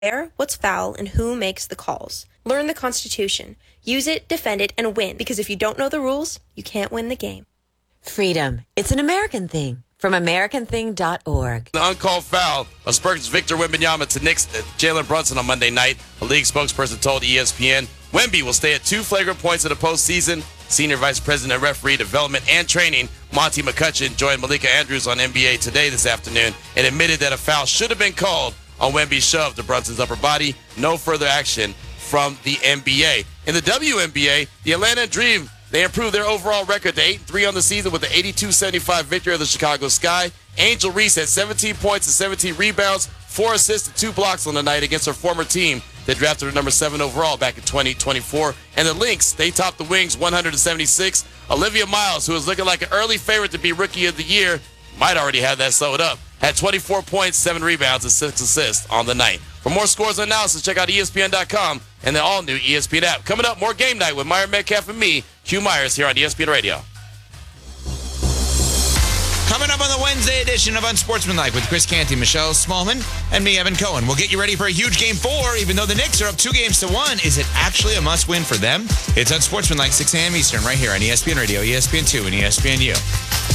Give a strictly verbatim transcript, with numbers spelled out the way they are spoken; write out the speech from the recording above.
fair, what's foul, and who makes the calls. Learn the Constitution. Use it, defend it, and win. Because if you don't know the rules, you can't win the game. Freedom. It's an American thing. From American Thing dot org. The uncalled foul of Spurs' Victor Wembanyama to Knicks Jalen Brunson on Monday night. A league spokesperson told E S P N, Wemby will stay at two flagrant points in the postseason. Senior Vice President of Referee Development and Training, Monty McCutcheon, joined Malika Andrews on N B A Today this afternoon and admitted that a foul should have been called on Wemby's shove to Brunson's upper body. No further action from the N B A. In the W N B A, the Atlanta Dream, they improved their overall record to eight and three on the season with the eighty-two seventy-five victory of the Chicago Sky. Angel Reese had seventeen points and seventeen rebounds, four assists and two blocks on the night against her former team that drafted her number seven overall back in twenty twenty-four. And the Lynx, they topped the Wings one hundred seventy-six. Olivia Miles, who was looking like an early favorite to be Rookie of the Year, might already have that sewed up, had twenty-four points, seven rebounds, and six assists on the night. For more scores and analysis, check out E S P N dot com and the all-new E S P N app. Coming up, more Game Night with Meyer Metcalf and me, Hugh Myers, here on E S P N Radio. Coming up on the Wednesday edition of Unsportsmanlike with Chris Canty, Michelle Smallman, and me, Evan Cohen. We'll get you ready for a huge Game four. Even though the Knicks are up two games to one, is it actually a must-win for them? It's Unsportsmanlike, six a.m. Eastern, right here on E S P N Radio, E S P N two, and E S P N U.